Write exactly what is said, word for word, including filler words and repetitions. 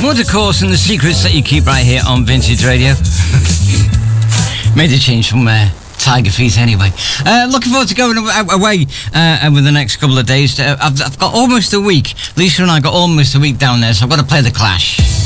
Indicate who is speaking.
Speaker 1: Mud, of course, and the secrets that you keep right here on Vintage Radio. Made a change from uh, Tiger Feet anyway. Uh, looking forward to going away uh, over the next couple of days. Uh, I've, I've got almost a week. Lisa and I got almost a week down there, so I've got to play The Clash.